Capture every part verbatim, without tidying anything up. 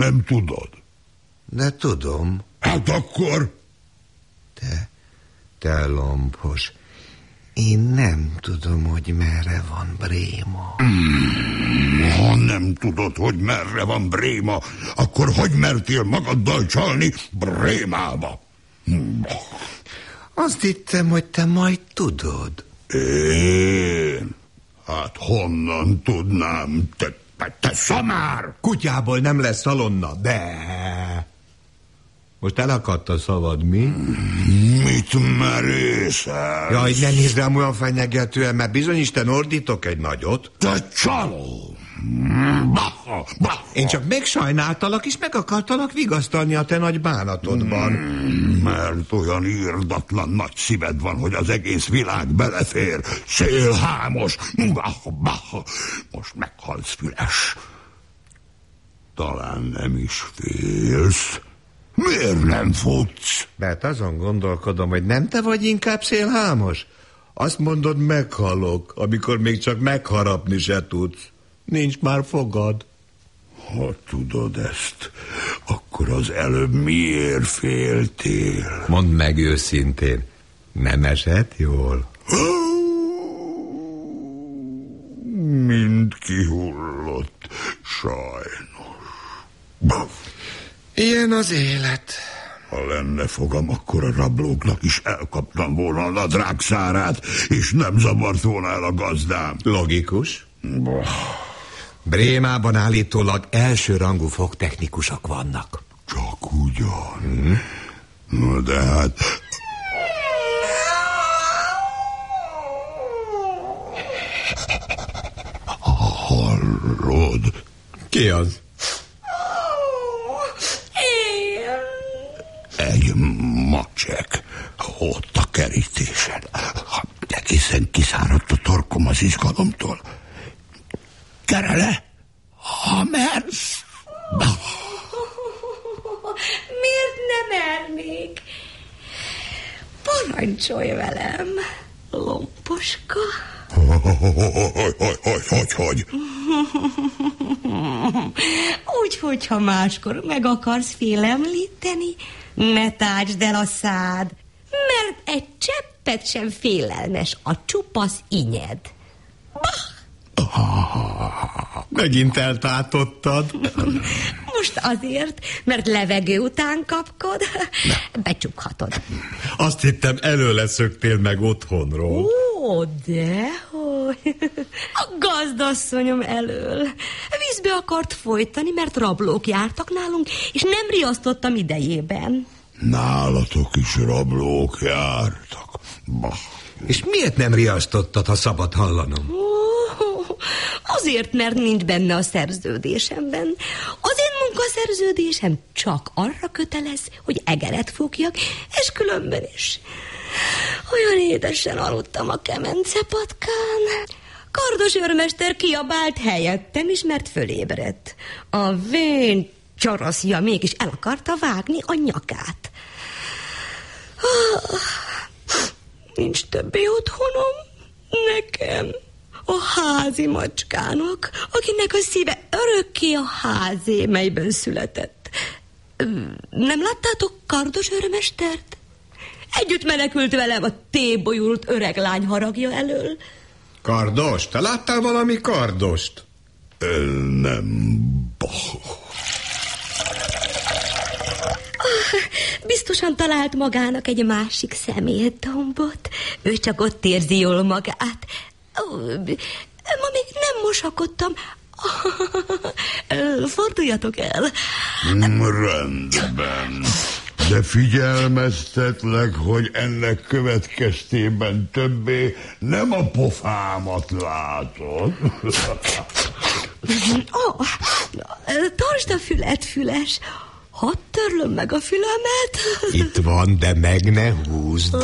Nem tudod? De tudom. Hát akkor... Te, te lompos, én nem tudom, hogy merre van Bréma. Hmm, ha nem tudod, hogy merre van Bréma, akkor hogy mertél magaddal csalni Brémába? Azt hittem, hogy te majd tudod. Én? Hát honnan tudnám, te, te, te szamár! Kutyából nem lesz szalonna, de... Most elakadt a szavad, mi? Mit merészel? Jaj, ne nézd rám olyan fenyegetően, mert bizony Isten ordítok egy nagyot. Te csaló! Baha, baha. Én csak megsajnáltalak, és meg akartalak vigasztalni a te nagy bánatodban. Mm, mert olyan írdatlan nagy szíved van, hogy az egész világ belefér. Szélhámos! Baha, baha. Most meghalsz, Füles. Talán nem is félsz. Miért nem futsz? Mert azon gondolkodom, hogy nem te vagy inkább szélhámos? Azt mondod, meghalok, amikor még csak megharapni se tudsz. Nincs már fogad. Ha tudod ezt, akkor az előbb miért féltél? Mondd meg őszintén, nem esett jól? Mind kihullott, sajnos. Baf. Ilyen az élet. Ha lenne fogam, akkor a rablóknak is elkaptam volna a nadrág szárát, és nem zavart volna el a gazdám. Logikus. Bah. Brémában állítólag elsőrangú fogtechnikusok vannak. Csak ugyan. Hmm. Na de hát... Hallod? Ki az? Egy macsek ott a kerítésen. Egészen kiszáradt a torkom az izgalomtól. Gyere le, ha mersz. Miért nem mernék? Parancsolj velem, lomposka. Hogy, hogy, hogy, hogy, hogy? Úgy, hogyha máskor meg akarsz félemlíteni, ne tácsd el a szád, mert egy cseppet sem félelmes a csupasz inyed. Ah, megint eltátottad. Most azért, mert levegő után kapkod, becsukhatod. Azt hittem, elő leszöktél meg otthonról. Ó, dehogy. A gazdasszonyom elől. Vízbe akart folytani, mert rablók jártak nálunk, és nem riasztottam idejében. Nálatok is rablók jártak. Bah. És miért nem riasztottad, ha szabad hallanom? Ó, azért, mert nincs benne a szerződésemben. Az én munkaszerződésem csak arra kötelez, hogy egeret fogjak, és különben is. Olyan édesen aludtam a kemencepatkán. Kardos őrmester kiabált helyettem is, mert fölébredt. A vén csaraszja mégis el akarta vágni a nyakát. Ah, nincs többé otthonom nekem, a házi macskának, akinek a szíve örökké a házé, melyben született. Nem láttátok Kardos őrmestert? Együtt menekült velem a tébolyult öreg lány haragja elől. Kardos? Te láttál valami kardost? Nem. Biztosan talált magának egy másik szemétdombot. Ő csak ott érzi jól magát. Ma még nem mosakodtam. Forduljatok el. Rendben. De figyelmeztetlek, hogy ennek következtében többé nem a pofámat látod. Oh, tartsd a fület, Füles. Hadd törlöm meg a fülemet. Itt van, de meg ne húzd.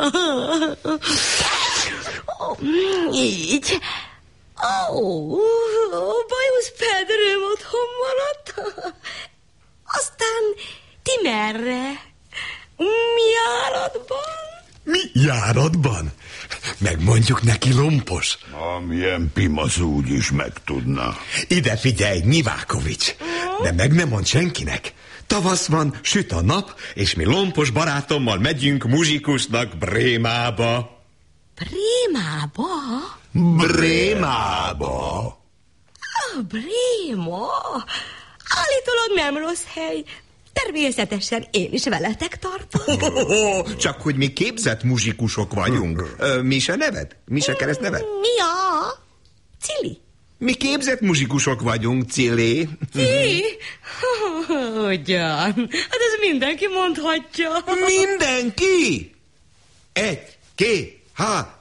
Oh, így. Ó, oh, bajusz Pedrőm otthon maradt. Aztán ti merre? Mi járatban? Mi járatban? Megmondjuk neki, lompos. Amilyen pimasz úgy is megtudna. Ide figyelj, Mivákovics. De meg nem mond senkinek. Tavasz van, süt a nap, és mi lompos barátommal megyünk muzsikusnak Brémába. Brémába? Brémába. A Bréma? Állítólag nem rossz hely. Természetesen én is veletek tartom. Oh, oh, oh, csak hogy mi képzett muzsikusok vagyunk. Ö, mi se neved? Mi se kereszt neved? Mi a? Cili. Mi képzett muzsikusok vagyunk, Cili. Cili? Hogyan? Hát ez mindenki mondhatja. Mindenki? Egy, két, há,